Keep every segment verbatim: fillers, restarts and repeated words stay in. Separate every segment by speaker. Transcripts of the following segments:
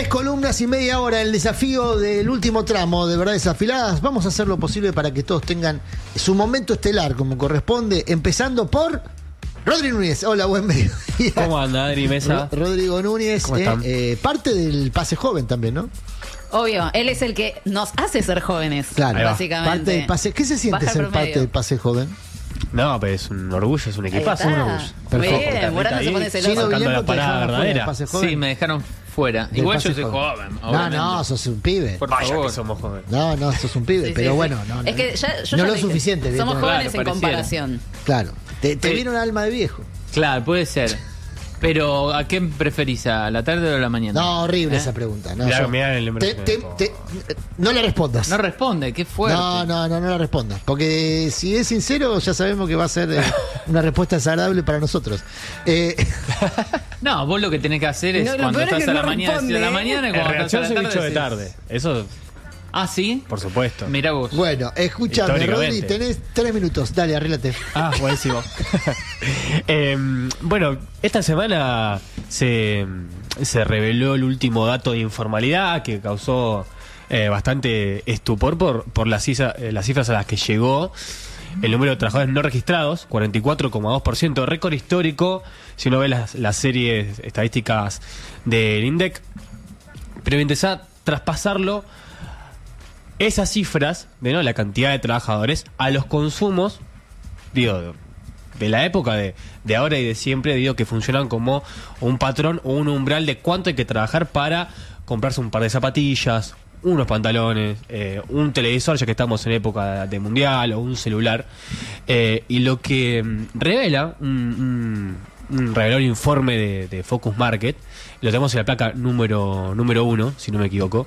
Speaker 1: columnas y media hora, el desafío del último tramo de Verdades Afiladas. Vamos a hacer lo posible para que todos tengan su momento estelar como corresponde, empezando por Rodrigo Núñez. Hola, buen mediodía.
Speaker 2: ¿Cómo anda, Adri Mesa?
Speaker 1: Ro- Rodrigo Núñez,
Speaker 2: ¿Cómo
Speaker 1: eh,
Speaker 2: están?
Speaker 1: eh, parte del pase joven también, ¿no?
Speaker 3: Obvio, él es el que nos hace ser jóvenes,
Speaker 1: Claro,
Speaker 3: básicamente.
Speaker 1: parte del pase. ¿Qué se siente
Speaker 3: Baja el
Speaker 1: ser
Speaker 3: promedio.
Speaker 1: parte del pase joven?
Speaker 2: No, pero es un orgullo, es un
Speaker 3: Ahí
Speaker 2: equipazo.
Speaker 3: está.
Speaker 2: Un orgullo.
Speaker 3: Muy
Speaker 1: Perfecto.
Speaker 3: bien, Morano se pone
Speaker 1: Chino
Speaker 3: celoso.
Speaker 2: Sacando
Speaker 1: Guillermo,
Speaker 2: la
Speaker 1: te
Speaker 2: parada
Speaker 1: dejaron fuera del
Speaker 2: verdadera.
Speaker 1: pase joven.
Speaker 4: Sí, me dejaron fuera.
Speaker 1: Del
Speaker 4: Igual
Speaker 1: pase
Speaker 4: yo soy
Speaker 1: joven.
Speaker 4: joven.
Speaker 1: No,
Speaker 4: obviamente.
Speaker 1: no, sos un pibe.
Speaker 4: Por
Speaker 2: Vaya
Speaker 4: favor.
Speaker 2: que somos jóvenes.
Speaker 1: No, no, sos un pibe,
Speaker 3: Sí,
Speaker 1: pero
Speaker 3: sí,
Speaker 1: bueno,
Speaker 3: sí.
Speaker 1: no, no.
Speaker 3: Es que ya, yo
Speaker 1: no
Speaker 3: ya
Speaker 1: lo
Speaker 3: dije,
Speaker 1: suficiente,
Speaker 3: somos
Speaker 1: evidentemente.
Speaker 3: jóvenes
Speaker 4: Claro,
Speaker 3: en
Speaker 4: pareciera.
Speaker 3: comparación.
Speaker 1: Claro. Te, te
Speaker 4: Eh,
Speaker 1: viene un alma de viejo.
Speaker 4: Claro, puede ser. Pero, ¿a qué preferís? ¿A la tarde o a la mañana?
Speaker 1: No, horrible
Speaker 4: ¿Eh?
Speaker 1: esa pregunta. No,
Speaker 2: Mirá,
Speaker 1: yo-
Speaker 2: mirá el número
Speaker 1: te-
Speaker 2: que
Speaker 1: te-
Speaker 2: me pongo.
Speaker 1: te- no le respondas.
Speaker 4: No responde, qué fuerte.
Speaker 1: No, no, no, no la respondas. Porque si es sincero, ya sabemos que va a ser eh, una respuesta desagradable para nosotros. Eh,
Speaker 4: No, vos lo que tenés que hacer es
Speaker 3: No, lo
Speaker 4: cuando
Speaker 3: peor es
Speaker 4: estás
Speaker 3: que
Speaker 4: a la
Speaker 3: no
Speaker 4: mañana, decir a la
Speaker 3: responde.
Speaker 4: mañana y
Speaker 2: En
Speaker 4: cuando
Speaker 2: reacción
Speaker 4: estás a
Speaker 2: soy
Speaker 4: la
Speaker 2: bicho de
Speaker 4: tarde.
Speaker 2: tarde.
Speaker 4: decís,
Speaker 2: Eso,
Speaker 4: Ah, sí.
Speaker 2: por supuesto.
Speaker 4: Mirá vos.
Speaker 1: bueno, escúchame,
Speaker 2: Históricamente.
Speaker 1: Rodri, tenés tres minutos. Dale, arréglate.
Speaker 2: Ah, buenísimo. Eh, bueno, esta semana se, se reveló el último dato de informalidad que causó eh, bastante estupor por, por las, cifra- eh, las cifras a las que llegó el número de trabajadores no registrados, cuarenta y cuatro coma dos por ciento, récord histórico si uno ve las, las series estadísticas del INDEC. Pero mientras a traspasarlo, esas cifras de no la cantidad de trabajadores a los consumos, digo, de la época de, de ahora y de siempre, digo que funcionan como un patrón o un umbral de cuánto hay que trabajar para comprarse un par de zapatillas, unos pantalones, eh, un televisor, ya que estamos en época de mundial, o un celular. Eh, y lo que mm, revela un, un, un revelador informe de, de Focus Market, lo tenemos en la placa número número uno, si no me equivoco,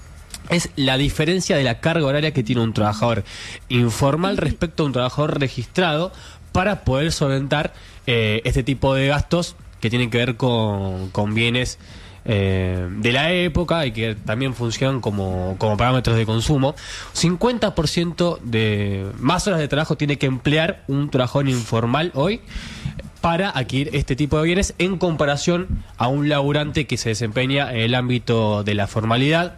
Speaker 2: es la diferencia de la carga horaria que tiene un trabajador informal respecto a un trabajador registrado para poder solventar eh, este tipo de gastos que tienen que ver con, con bienes eh, de la época y que también funcionan como, como parámetros de consumo. cincuenta por ciento de más horas de trabajo tiene que emplear un trabajador informal hoy para adquirir este tipo de bienes en comparación a un laburante que se desempeña en el ámbito de la formalidad.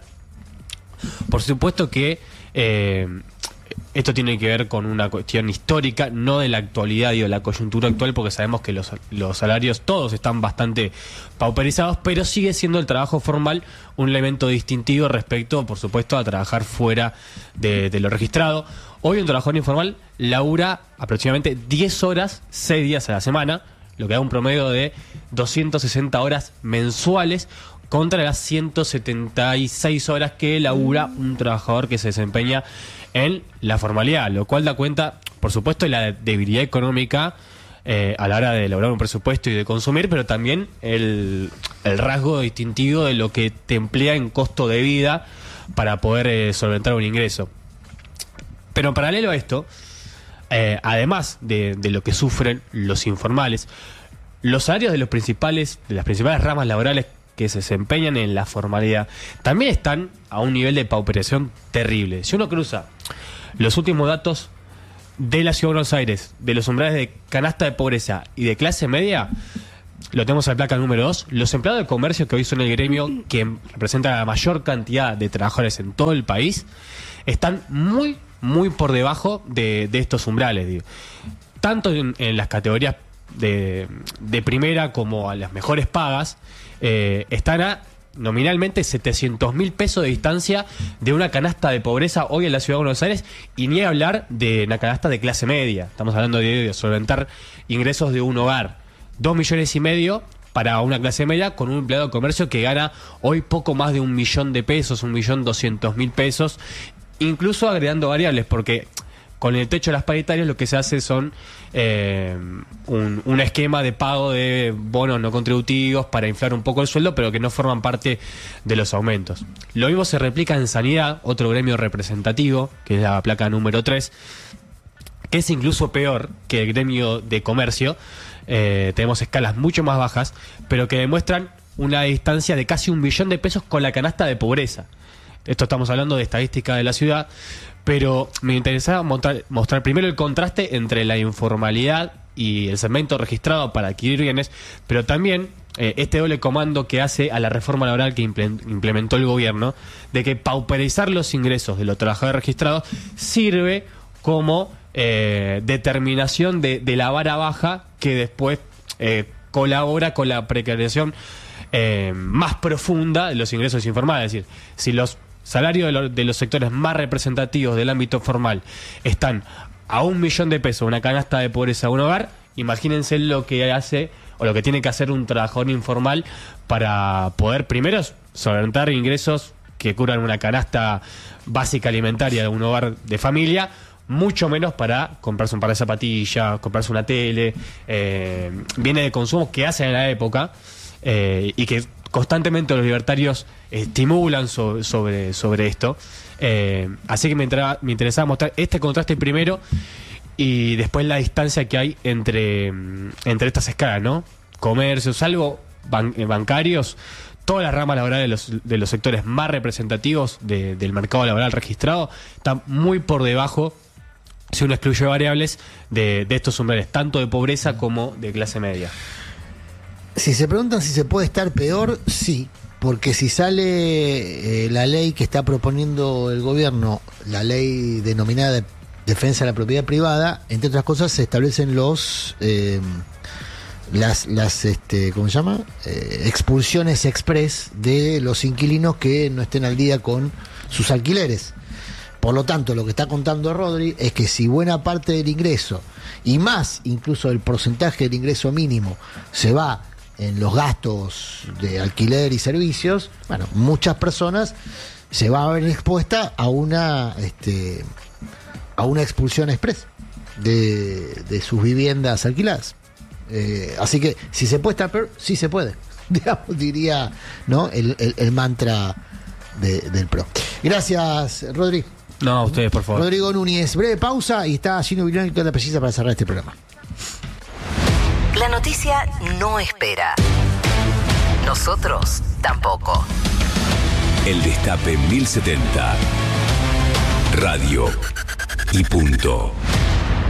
Speaker 2: Por supuesto que eh, esto tiene que ver con una cuestión histórica, no de la actualidad y de la coyuntura actual, porque sabemos que los, los salarios todos están bastante pauperizados, pero sigue siendo el trabajo formal un elemento distintivo respecto, por supuesto, a trabajar fuera de, de lo registrado. Hoy un trabajador informal labura aproximadamente diez horas, seis días a la semana, lo que da un promedio de doscientas sesenta horas mensuales, contra las ciento setenta y seis horas que labura un trabajador que se desempeña en la formalidad, lo cual da cuenta, por supuesto, de la debilidad económica eh, a la hora de elaborar un presupuesto y de consumir, pero también el, el rasgo distintivo de lo que te emplea en costo de vida para poder eh, solventar un ingreso. Pero en paralelo a esto, eh, además de, de lo que sufren los informales, los salarios de los principales, de las principales ramas laborales que se desempeñan en la formalidad también están a un nivel de pauperización terrible. Si uno cruza los últimos datos de la Ciudad de Buenos Aires, de los umbrales de canasta de pobreza y de clase media, lo tenemos en la placa número dos, los empleados de comercio, que hoy son el gremio que representa la mayor cantidad de trabajadores en todo el país, están muy, muy por debajo de, de estos umbrales, digo. Tanto en, en las categorías de, de primera como a las mejores pagas, eh, están a nominalmente setecientos mil pesos de distancia de una canasta de pobreza hoy en la Ciudad de Buenos Aires, y ni hablar de una canasta de clase media. Estamos hablando de, de solventar ingresos de un hogar, dos millones y medio para una clase media, con un empleado de comercio que gana hoy poco más de un millón de pesos, un millón doscientos mil pesos, incluso agregando variables, porque con el techo de las paritarias lo que se hace son eh, un, un esquema de pago de bonos no contributivos para inflar un poco el sueldo, pero que no forman parte de los aumentos. Lo mismo se replica en sanidad, otro gremio representativo, que es la placa número tres, que es incluso peor que el gremio de comercio. Eh, tenemos escalas mucho más bajas, pero que demuestran una distancia de casi un millón de pesos con la canasta de pobreza. Esto estamos hablando de estadística de la ciudad, pero me interesaba mostrar, mostrar primero el contraste entre la informalidad y el segmento registrado para adquirir bienes, pero también eh, este doble comando que hace a la reforma laboral que imple- implementó el gobierno, de que pauperizar los ingresos de los trabajadores registrados sirve como eh, determinación de, de la vara baja que después eh, colabora con la precarización eh, más profunda de los ingresos informales. Es decir, si los salarios de, lo, de los sectores más representativos del ámbito formal están a un millón de pesos, una canasta de pobreza de un hogar, imagínense lo que hace o lo que tiene que hacer un trabajador informal para poder primero solventar ingresos que cubran una canasta básica alimentaria de un hogar de familia, mucho menos para comprarse un par de zapatillas, comprarse una tele, eh, bienes de consumo que hacen en la época eh, y que constantemente los libertarios estimulan so, sobre, sobre esto. Eh, así que me, entra, me interesaba mostrar este contraste primero y después la distancia que hay entre, entre estas escalas, ¿no? Comercio, salvo ban, bancarios, todas las ramas laborales de los, de los sectores más representativos de, del mercado laboral registrado están muy por debajo, si uno excluye variables, de, de estos umbrales, tanto de pobreza como de clase media.
Speaker 1: Si se preguntan si se puede estar peor, sí, porque si sale eh, la ley que está proponiendo el gobierno, la ley denominada de defensa de la propiedad privada, entre otras cosas se establecen los eh, las las este ¿cómo se llama? Eh, expulsiones express de los inquilinos que no estén al día con sus alquileres. Por lo tanto, lo que está contando Rodri es que si buena parte del ingreso, y más incluso el porcentaje del ingreso mínimo, se va en los gastos de alquiler y servicios, bueno, muchas personas se van a ver expuestas a una este a una expulsión express de, de sus viviendas alquiladas. Eh, así que si se puede estar peor, sí se puede. Digamos, diría, ¿no? el, el, el mantra de, del PRO. Gracias, Rodri.
Speaker 2: No, a ustedes, por favor.
Speaker 1: Rodrigo Núñez, breve pausa y está Gino Vilón y toda la precisa para cerrar este programa.
Speaker 5: La noticia no espera. Nosotros tampoco.
Speaker 6: El Destape mil setenta. Radio y punto.